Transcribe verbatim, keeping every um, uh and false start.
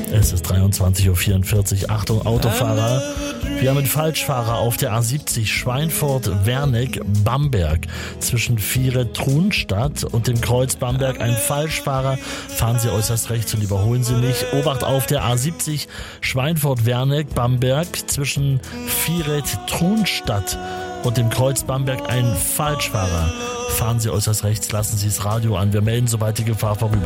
Es ist dreiundzwanzig Uhr vierundvierzig. Achtung, Autofahrer. Wir haben einen Falschfahrer auf der A siebzig Schweinfurt-Wernig-Bamberg. Zwischen Viere-Trunstadt und dem Kreuz Bamberg ein Falschfahrer. Fahren Sie äußerst rechts und überholen Sie nicht. Obacht auf der A siebzig Schweinfurt-Wernig-Bamberg. Zwischen Viere-Trunstadt und dem Kreuz Bamberg ein Falschfahrer. Fahren Sie äußerst rechts, lassen Sie das Radio an. Wir melden, sobald die Gefahr vorüber